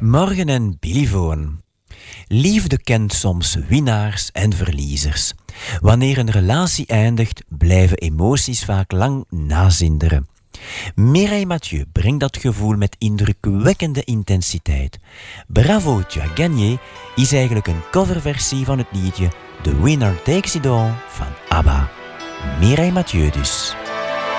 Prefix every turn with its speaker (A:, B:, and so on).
A: Morgen en Billyfoon. Liefde kent soms winnaars en verliezers. Wanneer een relatie eindigt, blijven emoties vaak lang nazinderen. Mireille Mathieu brengt dat gevoel met indrukwekkende intensiteit. Bravo, tu as gagné is eigenlijk een coverversie van het liedje The Winner Takes It All van ABBA. Mireille Mathieu dus.